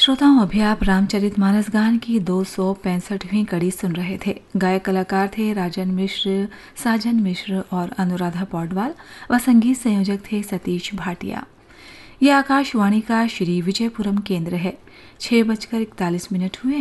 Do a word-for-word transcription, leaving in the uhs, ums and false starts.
श्रोताओं, अभी आप रामचरितमानस गान की दो सौ पैंसठवीं कड़ी सुन रहे थे। गायक कलाकार थे राजन मिश्र, साजन मिश्र और अनुराधा पौडवाल व संगीत संयोजक थे सतीश भाटिया। यह आकाशवाणी का श्री विजयपुरम केंद्र है। छह बजकर इकतालीस मिनट हुए